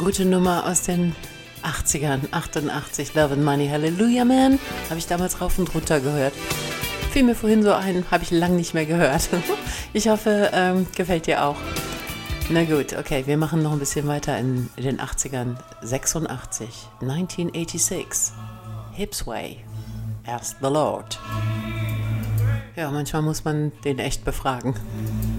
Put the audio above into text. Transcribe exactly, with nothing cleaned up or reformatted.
gute Nummer aus den achtzigern, achtundachtzig, Love and Money, Hallelujah Man, habe ich damals rauf und runter gehört. Fiel mir vorhin so ein, habe ich lang nicht mehr gehört. Ich hoffe, ähm, gefällt dir auch. Na gut, okay, wir machen noch ein bisschen weiter in den achtzigern, sechsundachtzig, neunzehnhundertsechsundachtzig, Hips Way, Ask the Lord. Ja, manchmal muss man den echt befragen.